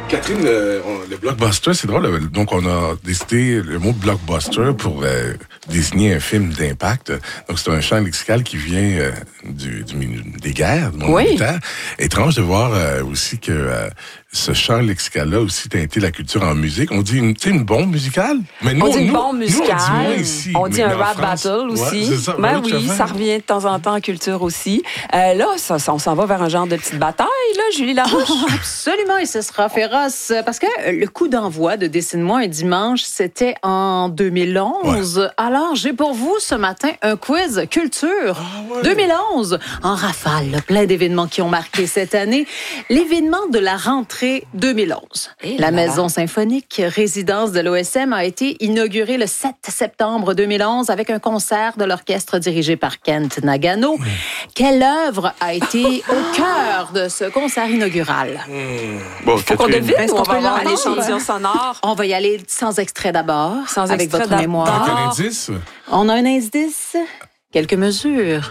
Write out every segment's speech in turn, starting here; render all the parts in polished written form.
Catherine, le blockbuster, c'est drôle. Donc, on a décidé le mot blockbuster pour désigner un film d'impact. Donc, c'est un champ lexical qui vient des guerres, du monde militaire. Étrange de voir aussi que ce champ lexical-là aussi teinté la culture en musique. On dit une bombe musicale. Mais nous, on dit une bombe musicale. On dit moins ici. On dit un rap battle aussi. Ouais, ça. Oui, ça revient de temps en temps en culture aussi. Là, on s'en va vers un genre de petite bataille, là, Julie Larouche. Absolument, et ce sera féroce. Parce que le coup d'envoi de Dessine-moi un dimanche, c'était en 2011. Ouais. Alors, j'ai pour vous ce matin un quiz culture. 2011, en rafale, là, plein d'événements qui ont marqué cette année. L'événement de la rentrée 2011. La Maison symphonique, résidence de l'OSM, a été inaugurée le 7 septembre 2011 avec un concert de l'orchestre dirigé par Kent Nagano. Quelle œuvre a été au cœur de ce concert inaugural? Bon, faut qu'on devine ou on va avoir un échantillon sonore? On va y aller sans extrait d'abord, avec votre mémoire. Un indice? On a un indice, quelques mesures.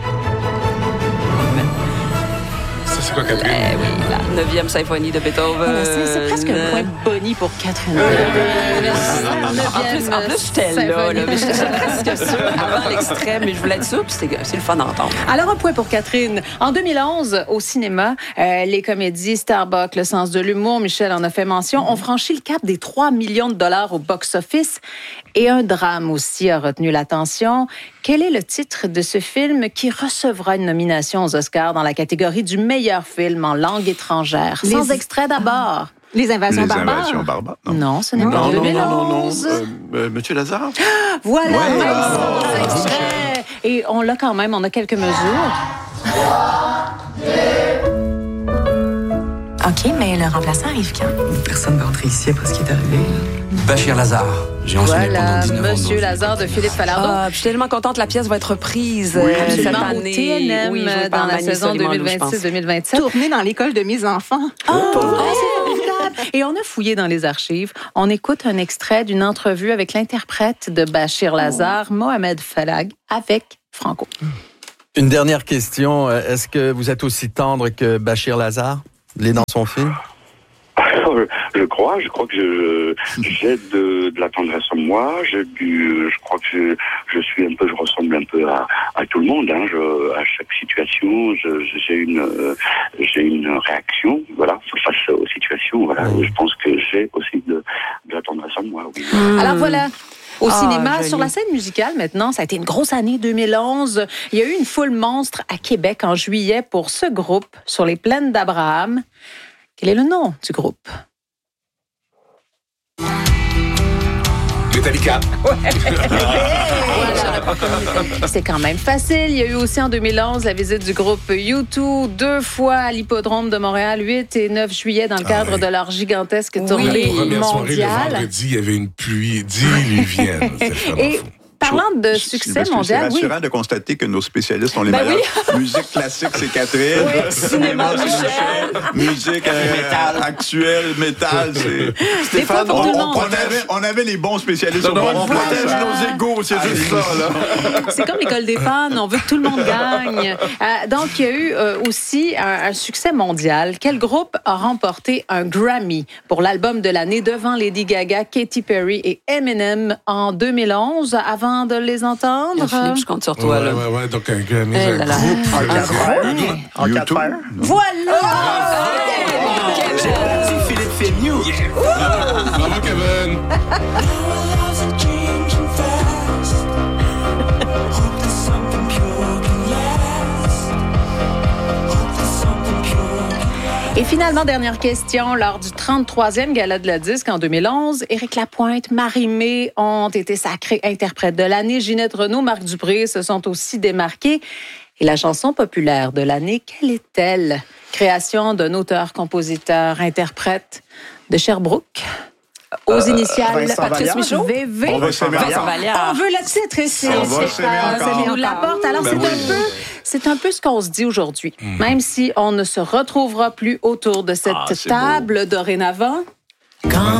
C'est quoi, Catherine? Oui, la 9e symphonie de Beethoven. C'est presque un point boni pour Catherine. En plus, j'étais là, mais j'étais presque sûre avant l'extrait, mais je voulais être sûre, puis c'est le fun d'entendre. Alors, un point pour Catherine. En 2011, au cinéma, les comédies Starbuck, Le sens de l'humour, Michel en a fait mention, ont franchi le cap des 3 millions de dollars au box-office. Et un drame aussi a retenu l'attention. Quel est le titre de ce film qui recevra une nomination aux Oscars dans la catégorie du meilleur film en langue étrangère? Sans extrait d'abord. Les Invasions barbares. Les Invasions barbares. Non, ce n'est pas en 2011. Monsieur Lazare. Voilà, sans extrait. Et on l'a quand même, on a quelques mesures. OK, mais le remplaçant arrive quand? Personne va rentrer ici après ce qui est arrivé. Bachir Lazare. J'ai enseigné pendant 19 ans. Monsieur Lazare de Philippe Falardeau. Je suis tellement contente que la pièce va être reprise cette année. Au TNM, dans la saison 2026-2027. Tournée dans l'école de mes enfants. C'est formidable. Et on a fouillé dans les archives. On écoute un extrait d'une entrevue avec l'interprète de Bachir Lazare, Mohamed Falag, avec Franco. Une dernière question. Est-ce que vous êtes aussi tendre que Bachir Lazare? L'est dans son film? Je crois que j'ai de la tendresse en moi. Je crois que je ressemble un peu à tout le monde. À chaque situation, j'ai une réaction, face aux situations. Je pense que j'ai aussi de la tendresse en moi. Oui. Alors voilà. Au cinéma, joli. Sur la scène musicale, maintenant, ça a été une grosse année 2011. Il y a eu une foule monstre à Québec en juillet pour ce groupe sur les plaines d'Abraham. Quel est le nom du groupe? Metallica. C'est quand même facile. Il y a eu aussi en 2011 la visite du groupe U2 2 fois à l'hippodrome de Montréal, 8 et 9 juillet, dans le cadre de leur gigantesque tournée mondiale. La première soirée, le vendredi, il y avait une pluie diluvienne. Et parlant de succès mondial, c'est rassurant de constater que nos spécialistes sont les meilleurs. Musique classique, c'est Catherine. Cinéma, Michel. Musique actuelle, métal, c'est Stéphane. On avait les bons spécialistes. On protège nos égos, c'est juste ça. Là. C'est comme l'école des fans, on veut que tout le monde gagne. Donc, il y a eu aussi un succès mondial. Quel groupe a remporté un Grammy pour l'album de l'année devant Lady Gaga, Katy Perry et Eminem en 2011, avant de les entendre? Philippe, je compte sur toi. Ouais, donc un Grammy, un groupe. En 4 paires. Voilà! J'ai perdu Philippe Fémieux. Bravo, Kevin! Et finalement, dernière question. Lors du 33e Gala de la Disque en 2011, Éric Lapointe, Marie-Mé ont été sacrés interprètes de l'année. Ginette Renaud, Marc Dupré se sont aussi démarqués. Et la chanson populaire de l'année, quelle est-elle? Création d'un auteur, compositeur, interprète de Sherbrooke. Aux initiales, Patrice Michaud, VV. On veut s'aimer On veut le titre et c'est ça nous l'apporte. Alors, c'est un peu ce qu'on se dit aujourd'hui. Même si on ne se retrouvera plus autour de cette table dorénavant.